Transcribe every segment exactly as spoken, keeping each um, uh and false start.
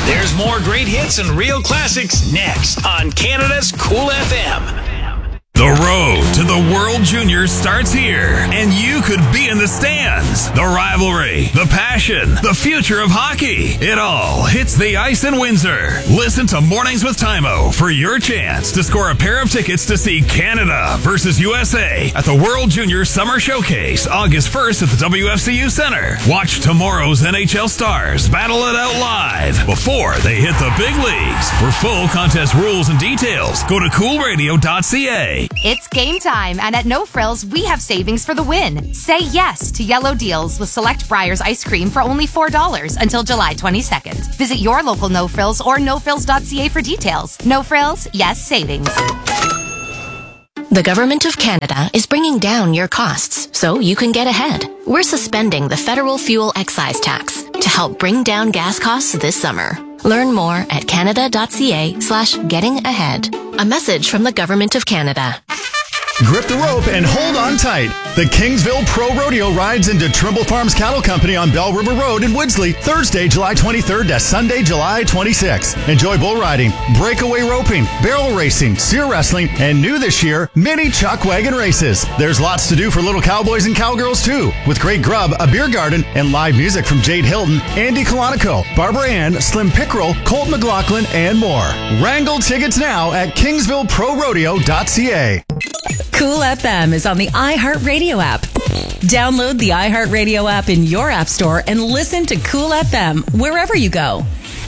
There's more great hits and real classics next on Canada's Cool F M. The road to the World Juniors starts here, and you could be in the stands. The rivalry, the passion, the future of hockey. It all hits the ice in Windsor. Listen to Mornings with Tymo for your chance to score a pair of tickets to see Canada versus U S A at the World Juniors Summer Showcase, August first at the W F C U Center. Watch tomorrow's N H L stars battle it out live before they hit the big leagues. For full contest rules and details, go to cool radio dot c a. It's game time, and at No Frills, we have savings for the win. Say yes to yellow deals with select Breyers ice cream for only four dollars until July twenty-second. Visit your local No Frills or no frills dot c a for details. No Frills, yes savings. The Government of Canada is bringing down your costs so you can get ahead. We're suspending the federal fuel excise tax to help bring down gas costs this summer. Learn more at canada dot c a slash getting ahead. A message from the Government of Canada. Grip the rope and hold on tight. The Kingsville Pro Rodeo rides into Trimble Farms Cattle Company on Bell River Road in Woodsley, Thursday, July twenty-third to Sunday, July twenty-sixth. Enjoy bull riding, breakaway roping, barrel racing, steer wrestling, and new this year, mini chuck wagon races. There's lots to do for little cowboys and cowgirls too, with great grub, a beer garden, and live music from Jade Hilton, Andy Colonico, Barbara Ann, Slim Pickrell, Colt McLaughlin, and more. Wrangle tickets now at kingsville pro rodeo dot c a. Cool F M is on the iHeartRadio app. Download the iHeartRadio app in your app store and listen to Cool F M wherever you go.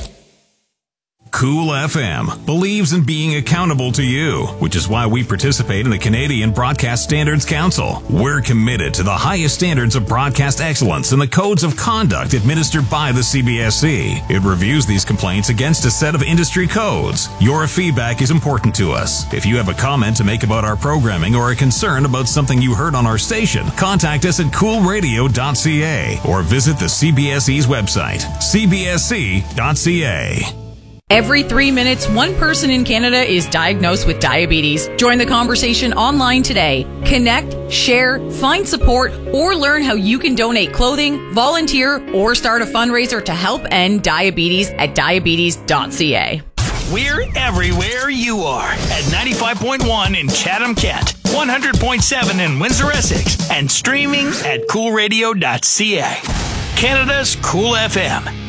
Cool F M believes in being accountable to you, which is why we participate in the Canadian Broadcast Standards Council. We're committed to the highest standards of broadcast excellence and the codes of conduct administered by the C B S C. It reviews these complaints against a set of industry codes. Your feedback is important to us. If you have a comment to make about our programming or a concern about something you heard on our station, contact us at cool radio dot c a or visit the C B S E's website, c b s c dot c a. Every three minutes, one person in Canada is diagnosed with diabetes. Join the conversation online today. Connect, share, find support, or learn how you can donate clothing, volunteer, or start a fundraiser to help end diabetes at diabetes dot c a. We're everywhere you are at ninety-five point one in Chatham, Kent, one hundred point seven in Windsor, Essex, and streaming at cool radio dot c a. Canada's Cool F M.